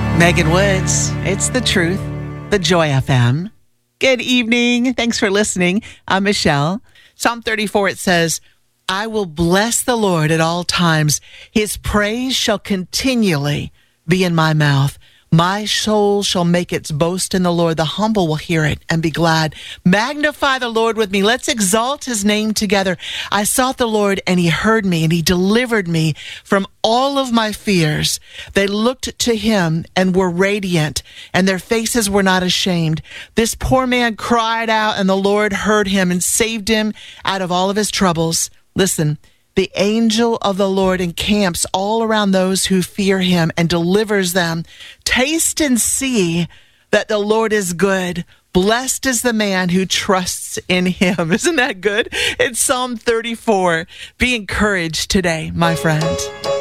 Megan Woods, it's the truth, the Joy FM. Good evening. Thanks for listening. I'm Michelle. Psalm 34, it says, I will bless the Lord at all times. His praise shall continually be in my mouth. My soul shall make its boast in the Lord. The humble will hear it and be glad. Magnify the Lord with me. Let's exalt his name together. I sought the Lord and he heard me and he delivered me from all of my fears. They looked to him and were radiant, and their faces were not ashamed. This poor man cried out, and the Lord heard him and saved him out of all of his troubles. Listen, the angel of the Lord encamps all around those who fear him and delivers them. Taste and see that the Lord is good. Blessed is the man who trusts in him. Isn't that good? It's Psalm 34. Be encouraged today, my friend.